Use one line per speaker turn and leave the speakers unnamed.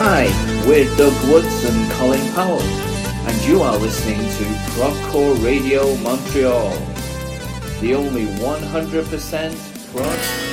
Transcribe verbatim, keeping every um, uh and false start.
Hi, we're Doug Woods and Colin Powell, and you are listening to Progcore Radio Montreal, the only one hundred percent prog